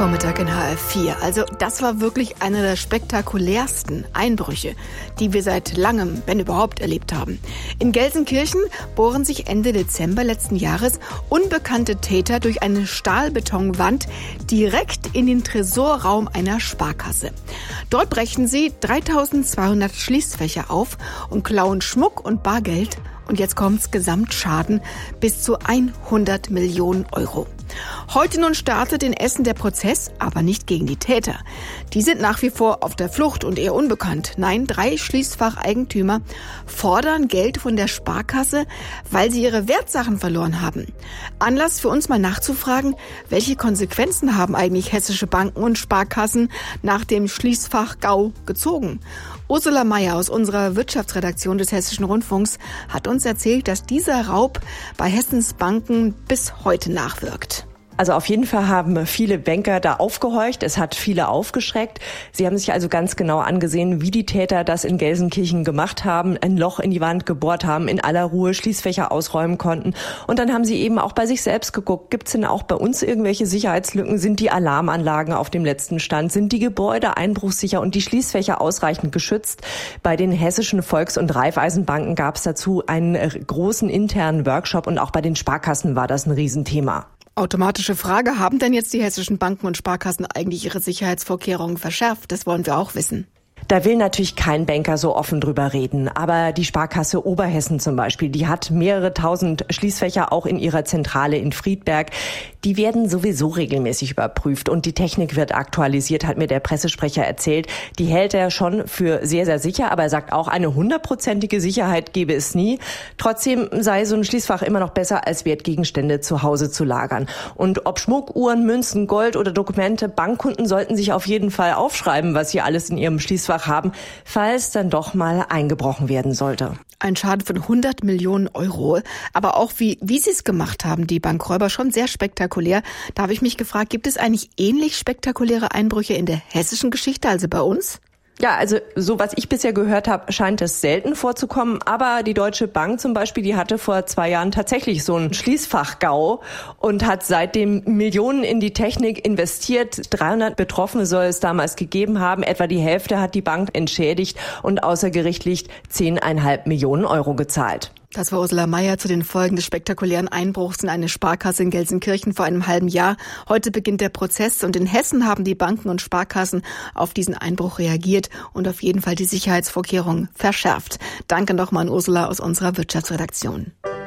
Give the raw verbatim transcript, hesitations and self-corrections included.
Vormittag in H F vier. Also das war wirklich einer der spektakulärsten Einbrüche, die wir seit langem, wenn überhaupt, erlebt haben. In Gelsenkirchen bohren sich Ende Dezember letzten Jahres unbekannte Täter durch eine Stahlbetonwand direkt in den Tresorraum einer Sparkasse. Dort brechen sie dreitausendzweihundert Schließfächer auf und klauen Schmuck und Bargeld. Und jetzt kommt's, Gesamtschaden bis zu hundert Millionen Euro. Heute nun startet in Essen der Prozess, aber nicht gegen die Täter. Die sind nach wie vor auf der Flucht und eher unbekannt. Nein, drei Schließfacheigentümer fordern Geld von der Sparkasse, weil sie ihre Wertsachen verloren haben. Anlass für uns mal nachzufragen, welche Konsequenzen haben eigentlich hessische Banken und Sparkassen nach dem Schließfach-GAU gezogen? Ursula Meier aus unserer Wirtschaftsredaktion des Hessischen Rundfunks hat uns erzählt, dass dieser Raub bei Hessens Banken bis heute nachwirkt. Also auf jeden Fall haben viele Banker da aufgehorcht. Es hat viele aufgeschreckt. Sie haben sich also ganz genau angesehen, wie die Täter das in Gelsenkirchen gemacht haben, ein Loch in die Wand gebohrt haben, in aller Ruhe Schließfächer ausräumen konnten. Und dann haben sie eben auch bei sich selbst geguckt, gibt es denn auch bei uns irgendwelche Sicherheitslücken? Sind die Alarmanlagen auf dem letzten Stand? Sind die Gebäude einbruchssicher und die Schließfächer ausreichend geschützt? Bei den hessischen Volks- und Raiffeisenbanken gab es dazu einen großen internen Workshop und auch bei den Sparkassen war das ein Riesenthema. Automatische Frage, haben denn jetzt die hessischen Banken und Sparkassen eigentlich ihre Sicherheitsvorkehrungen verschärft? Das wollen wir auch wissen. Da will natürlich kein Banker so offen drüber reden. Aber die Sparkasse Oberhessen zum Beispiel, die hat mehrere tausend Schließfächer auch in ihrer Zentrale in Friedberg. Die werden sowieso regelmäßig überprüft und die Technik wird aktualisiert, hat mir der Pressesprecher erzählt. Die hält er schon für sehr, sehr sicher, aber er sagt auch, eine hundertprozentige Sicherheit gebe es nie. Trotzdem sei so ein Schließfach immer noch besser, als Wertgegenstände zu Hause zu lagern. Und ob Schmuck, Uhren, Münzen, Gold oder Dokumente, Bankkunden sollten sich auf jeden Fall aufschreiben, was sie alles in ihrem Schließfach haben, falls dann doch mal eingebrochen werden sollte. Ein Schaden von hundert Millionen Euro. Aber auch wie, wie sie es gemacht haben, die Bankräuber, schon sehr spektakulär. Da habe ich mich gefragt, gibt es eigentlich ähnlich spektakuläre Einbrüche in der hessischen Geschichte, also bei uns? Ja, also so was ich bisher gehört habe, scheint es selten vorzukommen. Aber die Deutsche Bank zum Beispiel, die hatte vor zwei Jahren tatsächlich so ein Schließfach-GAU und hat seitdem Millionen in die Technik investiert. dreihundert Betroffene soll es damals gegeben haben. Etwa die Hälfte hat die Bank entschädigt und außergerichtlich zehn Komma fünf Millionen Euro gezahlt. Das war Ursula Meier zu den Folgen des spektakulären Einbruchs in eine Sparkasse in Gelsenkirchen vor einem halben Jahr. Heute beginnt der Prozess und in Hessen haben die Banken und Sparkassen auf diesen Einbruch reagiert und auf jeden Fall die Sicherheitsvorkehrungen verschärft. Danke nochmal an Ursula aus unserer Wirtschaftsredaktion.